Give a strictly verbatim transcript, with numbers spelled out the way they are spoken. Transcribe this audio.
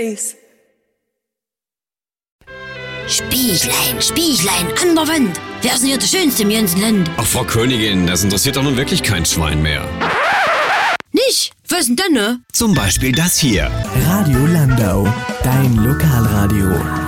face. Spieglein, Spieglein an der Wand. Wer ist denn hier der Schönste im ganzen Land? Ach, Frau Königin, das interessiert doch nun wirklich kein Schwein mehr. Nicht? Was denn denn, ne? Zum Beispiel das hier. Radio Landau, dein Lokalradio.